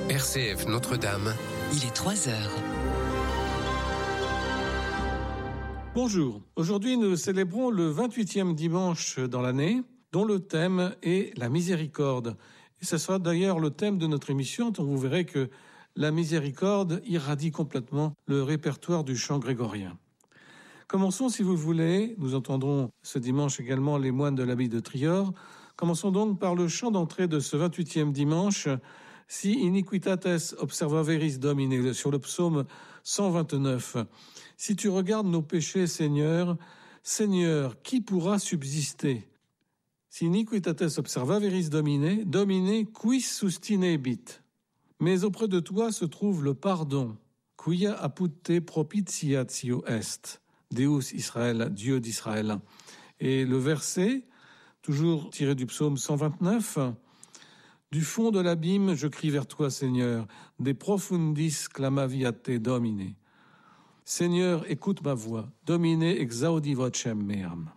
RCF Notre-Dame. Il est 3h. Bonjour, aujourd'hui nous célébrons le 28e dimanche dans l'année, dont le thème est la miséricorde. Et ce sera d'ailleurs le thème de notre émission, dont vous verrez que la miséricorde irradie complètement le répertoire du chant grégorien. Commençons si vous voulez, nous entendrons ce dimanche également les moines de l'abbaye de Trior. Commençons donc par le chant d'entrée de ce 28e dimanche, Si iniquitates observaveris Domine, sur le psaume 129. Si tu regardes nos péchés, Seigneur, qui pourra subsister? Si iniquitates observaveris Domine, Domine quis sustinebit. Mais auprès de toi se trouve le pardon. Quia apud te propitiatio est. Deus Israël, Dieu d'Israël. Et le verset, toujours tiré du psaume 129, du fond de l'abîme, je crie vers toi, Seigneur. De profundis clamavi a te Domine. Seigneur, écoute ma voix. Domine exaudi vocem meam.